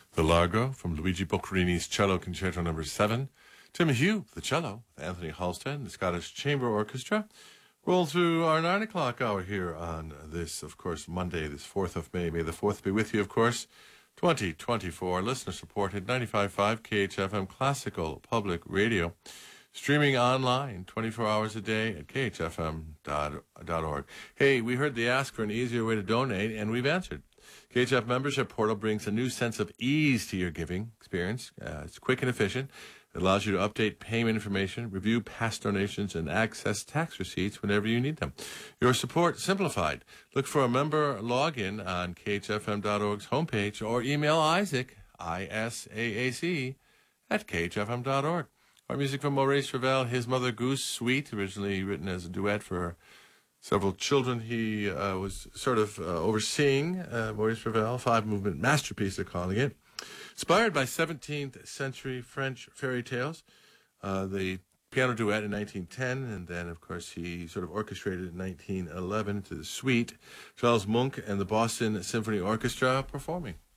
The Largo from Luigi Boccherini's Cello Concerto No. 7. Tim Hugh, the cello, with Anthony Halstead, the Scottish Chamber Orchestra. Roll through our 9 o'clock hour here on this, of course, Monday, this 4th of May. May the 4th be with you, of course. 2024, listener-supported 95.5 KHFM Classical Public Radio. Streaming online 24 hours a day at khfm.org. Hey, we heard the ask for an easier way to donate, and we've answered. KHF membership portal brings a new sense of ease to your giving experience. It's quick and efficient. It allows you to update payment information, review past donations, and access tax receipts whenever you need them. Your support simplified. Look for a member login on khfm.org's homepage or email Isaac, ISAAC, at khfm.org. Our music from Maurice Ravel, His Mother Goose Suite, originally written as a duet for several children he was sort of overseeing. Maurice Ravel, 5-movement masterpiece, they're calling it. Inspired by 17th century French fairy tales, the piano duet in 1910, and then, of course, he sort of orchestrated in 1911 to the suite. Charles Munck and the Boston Symphony Orchestra performing.